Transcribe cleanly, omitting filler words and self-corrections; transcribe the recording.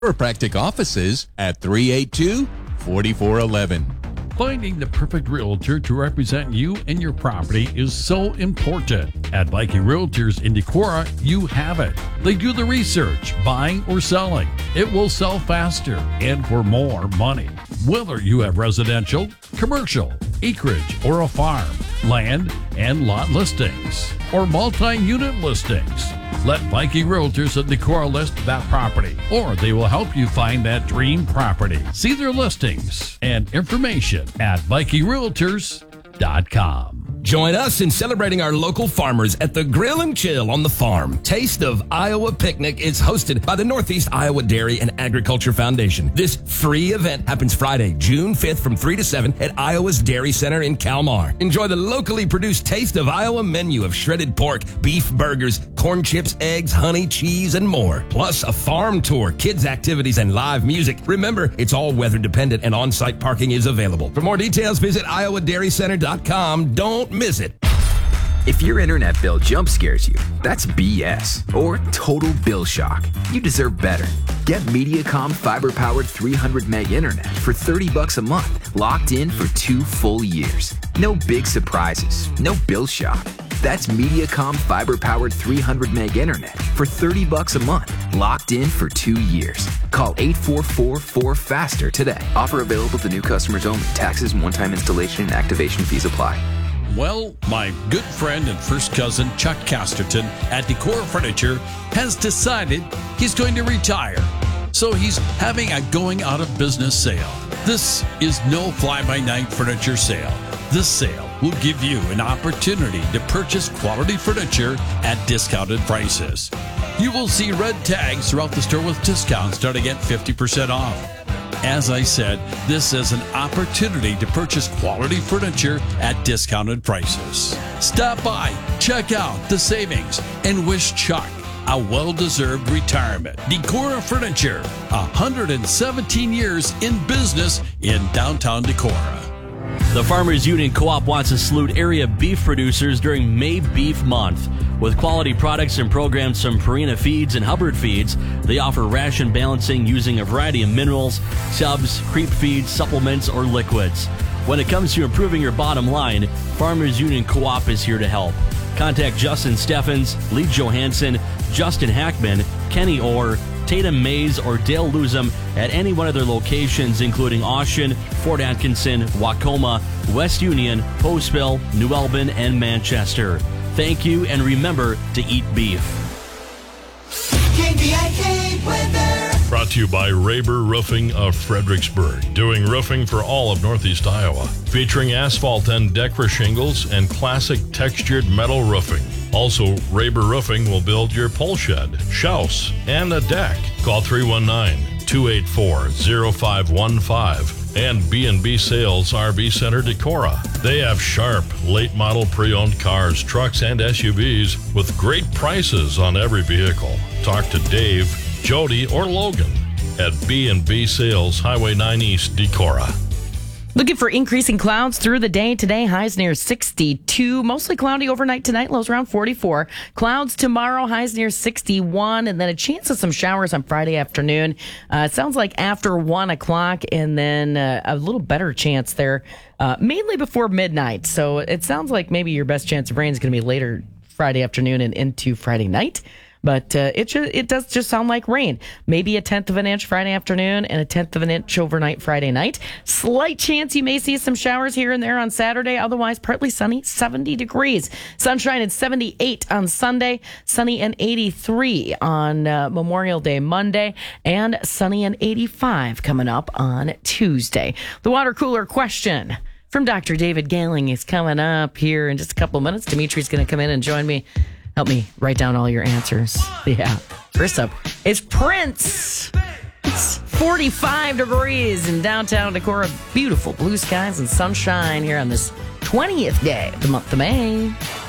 Chiropractic offices at 382-4411. Finding the perfect realtor to represent you and your property is so important. At Viking Realtors in Decorah, you have it. They do the research, buying or selling. It will sell faster and for more money. Whether you have residential, commercial, acreage, or a farm, land and lot listings, or multi-unit listings, let Viking Realtors at Decorah list that property, or they will help you find that dream property. See their listings and information at VikingRealtors.com. Join us in celebrating our local farmers at the Grill and Chill on the Farm. Taste of Iowa Picnic is hosted by the Northeast Iowa Dairy and Agriculture Foundation. This free event happens Friday, June 5th from 3 to 7 at Iowa's Dairy Center in Kalmar. Enjoy the locally produced Taste of Iowa menu of shredded pork, beef burgers, corn chips, eggs, honey, cheese, and more. Plus a farm tour, kids activities, and live music. Remember, it's all weather dependent and on-site parking is available. For more details, visit iowadairycenter.com. Don't miss it. If your internet bill jump scares you, that's BS or total bill shock. You deserve better. Get Mediacom fiber-powered 300 meg internet for $30 a month, locked in for 2 full years. No big surprises, no bill shock. That's Mediacom fiber-powered 300 meg internet for $30 a month, locked in for 2 years. Call 844-4FASTER today. Offer available to new customers only. Taxes and one-time installation and activation fees apply. Well, my good friend and first cousin Chuck Casterton at Decorah Furniture has decided he's going to retire. So he's having a going out of business sale. This is no fly-by-night furniture sale. This sale will give you an opportunity to purchase quality furniture at discounted prices. You will see red tags throughout the store with discounts starting at 50% off. As I said, this is an opportunity to purchase quality furniture at discounted prices. Stop by, check out the savings, and wish Chuck a well-deserved retirement. Decorah Furniture, 117 years in business in downtown Decorah. The Farmers Union Co-op wants to salute area beef producers during May Beef Month. With quality products and programs from Purina Feeds and Hubbard Feeds, they offer ration balancing using a variety of minerals, subs, creep feeds, supplements, or liquids. When it comes to improving your bottom line, Farmers Union Co-op is here to help. Contact Justin Steffens, Lee Johansson, Justin Hackman, Kenny Orr, Tatum Mays, or Dale Luzum at any one of their locations, including Austin, Fort Atkinson, Wacoma, West Union, Postville, New Albin, and Manchester. Thank you, and remember to eat beef. KVIK weather. Brought to you by Raber Roofing of Fredericksburg, doing roofing for all of Northeast Iowa, featuring asphalt and Decra shingles and classic textured metal roofing. Also, Raber Roofing will build your pole shed, house, and a deck. Call 319-284-0515 and B&B Sales RV Center Decorah. They have sharp, late model pre-owned cars, trucks, and SUVs with great prices on every vehicle. Talk to Dave, Jody, or Logan at B&B Sales, Highway 9 East, Decorah. Looking for increasing clouds through the day today. Highs near 62. Mostly cloudy overnight tonight. Lows around 44. Clouds tomorrow. Highs near 61. And then a chance of some showers on Friday afternoon. It sounds like after 1 o'clock. And then a little better chance there. Mainly before midnight. So it sounds like maybe your best chance of rain is going to be later Friday afternoon and into Friday night. But it does just sound like rain. Maybe 1/10 of an inch Friday afternoon and 1/10 of an inch overnight Friday night. Slight chance you may see some showers here and there on Saturday. Otherwise, partly sunny, 70 degrees. Sunshine at 78 on Sunday. Sunny and 83 on Memorial Day Monday. And sunny and 85 coming up on Tuesday. The water cooler question from Dr. David Gehling is coming up here in just a couple of minutes. Dimitri's going to come in and join me. Help me write down all your answers. Yeah. First up is Prince. It's 45 degrees in downtown Decorah. Beautiful blue skies and sunshine here on this 20th day of the month of May.